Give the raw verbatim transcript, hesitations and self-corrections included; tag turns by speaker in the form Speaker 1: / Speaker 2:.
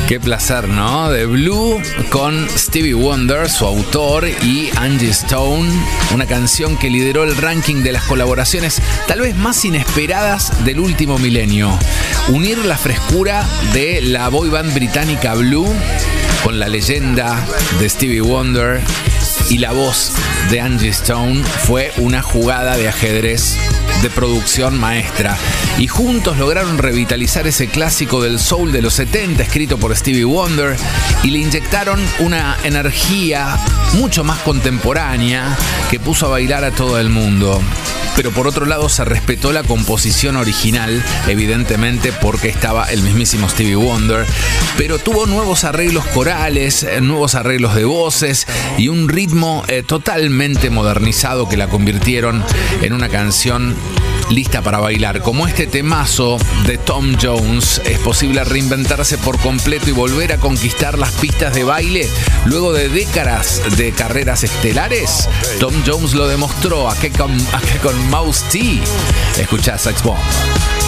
Speaker 1: Qué placer, ¿no? The Blue con Stevie Wonder, su autor, y Angie Stone, una canción que lideró el ranking de las colaboraciones tal vez más inesperadas del último milenio. Unir la frescura de la boy band británica Blue con la leyenda de Stevie Wonder y la voz de Angie Stone fue una jugada de ajedrez de producción maestra, y juntos lograron revitalizar ese clásico del soul de los setenta escrito por Stevie Wonder y le inyectaron una energía mucho más contemporánea que puso a bailar a todo el mundo. Pero por otro lado se respetó la composición original, evidentemente porque estaba el mismísimo Stevie Wonder, pero tuvo nuevos arreglos corales, nuevos arreglos de voces y un ritmo eh, totalmente modernizado que la convirtieron en una canción lista para bailar. Como este temazo de Tom Jones, es posible reinventarse por completo y volver a conquistar las pistas de baile luego de décadas de carreras estelares. Tom Jones lo demostró, ¿a qué con, a qué con Mouse T? Escuchá Sex Bomb.